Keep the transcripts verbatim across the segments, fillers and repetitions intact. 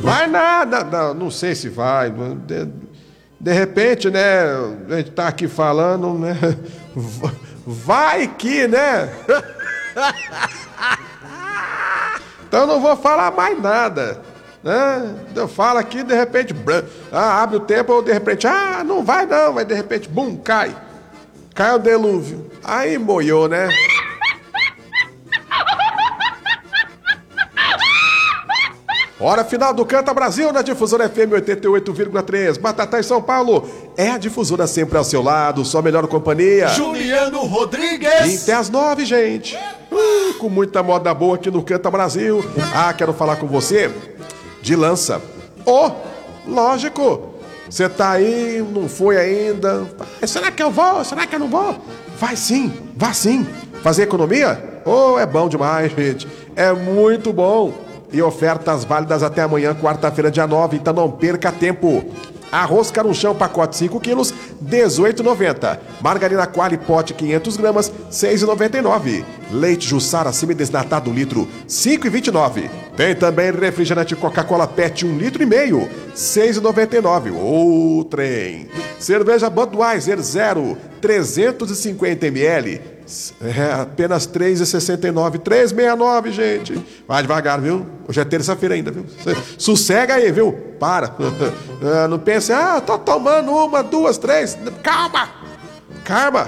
Vai nada, não, não sei se vai. De, de repente, né, a gente tá aqui falando, né? Vai que, né? Então eu não vou falar mais nada, né? Eu falo aqui, de repente, ah, abre o tempo, ou de repente, ah, não vai não, mas de repente, bum, cai. Cai o delúvio. Aí moiou, né? Hora final do Canta Brasil na Difusora F M oitenta e oito vírgula três. Batatais São Paulo é a difusora sempre ao seu lado, sua melhor companhia. Juliano Rodrigues. Até às nove, gente. Uh, com muita moda boa aqui no Canta Brasil. Ah, quero falar com você de lança. Oh, lógico. Você tá aí, não foi ainda. Será que eu vou? Será que eu não vou? Vai sim, vá sim. Fazer economia? Oh, é bom demais, gente. É muito bom. E ofertas válidas até amanhã, quarta-feira, dia nove, então não perca tempo. Arroz carunchão, pacote cinco quilos, dezoito reais e noventa centavos. Margarina Qualy, pote quinhentas gramas, seis reais e noventa e nove centavos. Leite Jussara semi-desnatado litro, cinco reais e vinte e nove centavos. Tem também refrigerante Coca-Cola Pet um litro e meio, seis reais e noventa e nove centavos. Ô, trem. Cerveja Budweiser zero, trezentos e cinquenta mililitros. É, apenas três reais e sessenta e nove centavos. três reais e sessenta e nove centavos, gente. Vai devagar, viu? Hoje é terça-feira ainda, viu? Sossega aí, viu? Para. Não pense, ah, tô tomando uma, duas, três. Calma! Calma!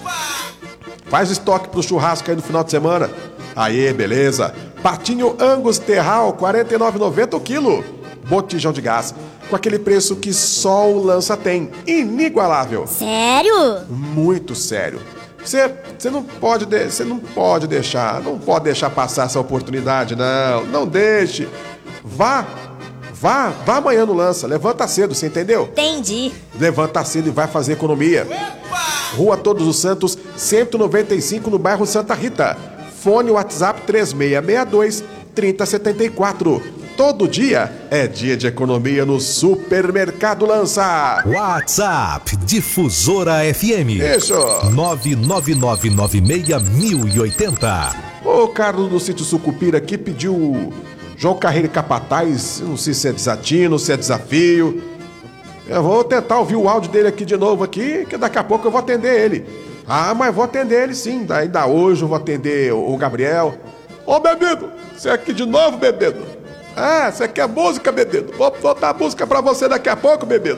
Faz estoque pro churrasco aí no final de semana. Aí, beleza. Patinho Angus Terral, quarenta e nove reais e noventa centavos o quilo. Botijão de gás, com aquele preço que só o Lança tem. Inigualável. Sério? Muito sério. Você não pode, você não pode deixar, não pode deixar passar essa oportunidade, não. Não deixe. Vá, vá, vá amanhã no Lança. Levanta cedo, você entendeu? Entendi. Levanta cedo e vai fazer economia. Rua Todos os Santos, cento e noventa e cinco, no bairro Santa Rita. Fone WhatsApp três seis seis dois, três zero sete quatro. Todo dia é dia de economia no Supermercado Lança. WhatsApp Difusora F M. Isso. nove nove nove nove seis mil e oitenta. O Carlos do Sítio Sucupira aqui pediu João Carreiro e Capataz. Não sei se é desatino, se é desafio. Eu vou tentar ouvir o áudio dele aqui de novo aqui, que daqui a pouco eu vou atender ele. Ah, mas vou atender ele sim. Ainda hoje eu vou atender o Gabriel. Ô, bebido, você é aqui de novo, bebido? Ah, você quer música, bebido? Vou botar a música pra você daqui a pouco, bebido.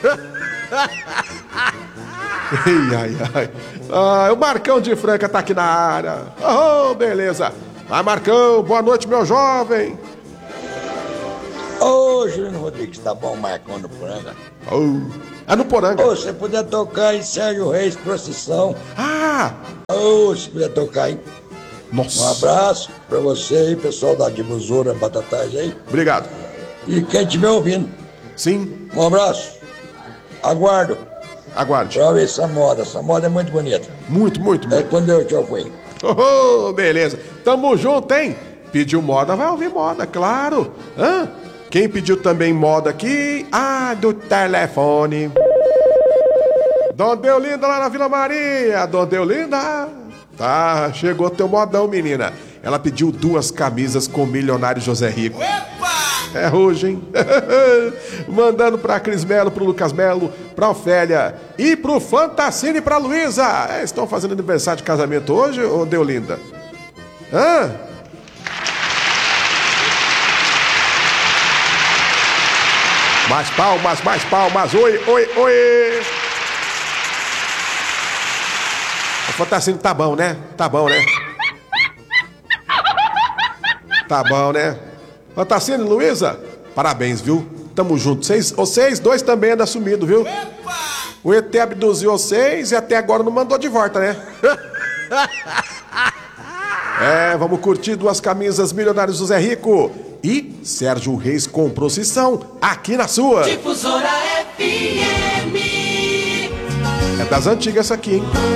Ai, ai, ai. Ah, o Marcão de Franca tá aqui na área. Oh, beleza. Vai, Marcão, boa noite, meu jovem. Ô, Juliano Rodrigues, tá bom, Marcão no Poranga? Oh, é no Poranga. Ô, você puder tocar em Sérgio Reis, Procissão. Ah! Ô, se puder tocar, hein? Nossa. Um abraço pra você aí, pessoal da Difusora Batatais aí. Obrigado. E quem estiver ouvindo. Sim. Um abraço. Aguardo. Aguarde. Pra ver essa moda. Essa moda é muito bonita. Muito, muito, muito. É quando eu te fui. Oh, beleza. Tamo junto, hein? Pediu moda, vai ouvir moda, claro. Hã? Quem pediu também moda aqui? Ah, do telefone. Dona Deolinda lá na Vila Maria. Dona Deolinda. Tá, chegou teu modão, menina. Ela pediu duas camisas com o milionário José Rico. Epa! É hoje, hein? Mandando pra Cris Melo, pro Lucas Melo, pra Ofélia e pro Fantacine e pra Luísa. É, estão fazendo aniversário de casamento hoje, ô Deolinda? Hã? Mais palmas, mais palmas. Oi, oi, oi. O Fantacine tá bom, né? Tá bom, né? Tá bom, né? Fantacine, Luísa, parabéns, viu? Tamo junto. Vocês, vocês dois também andam sumidos, viu? Epa! O E T abduziu vocês e até agora não mandou de volta, né? É, vamos curtir duas camisas milionários do Zé Rico. E Sérgio Reis com Procissão aqui na sua Difusora F M. É das antigas essa aqui, hein?